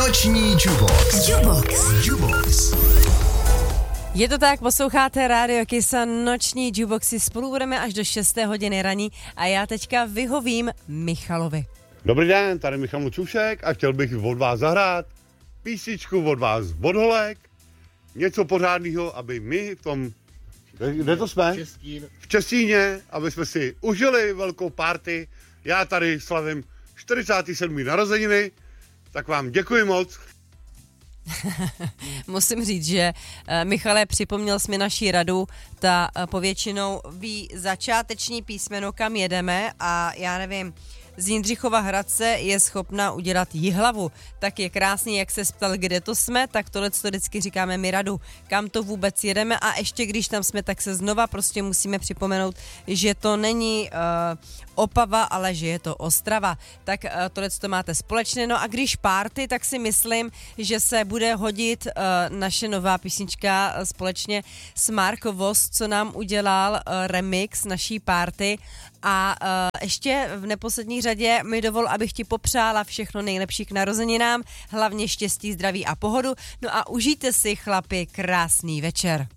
Noční Jubox. Jubox. Je to tak, posloucháte Radio Kiss a Noční Juboxy. Spolu budeme až do 6. hodiny raní a já teďka vyhovím Michalovi. Dobrý den, tady Michal Lučušek a chtěl bych od vás zahrát písničku od vás od holek, něco pořádného, aby my v tom, kde to jsme? V Čestíně, aby jsme si užili velkou party. Já tady slavím 47. narozeniny, tak vám děkuji moc. Musím říct, že Michale, připomněl jsi mi naší radu, ta povětšinou ví začáteční písmeno, kam jedeme a já nevím, z Jindřichova Hradce je schopna udělat Jihlavu. Tak je krásný, jak se ptal, kde to jsme, tak tohle to vždycky říkáme my radu, kam to vůbec jedeme a ještě když tam jsme, tak se znova prostě musíme připomenout, že to není Opava, ale že je to Ostrava. Tak tohle to máte společné. No a když party, tak si myslím, že se bude hodit naše nová písnička společně s Mark Voss, co nám udělal remix naší party. A ještě v neposlední řadě mi dovol, abych ti popřála všechno nejlepší k narozeninám, hlavně štěstí, zdraví a pohodu. No a užijte si, chlapi, krásný večer.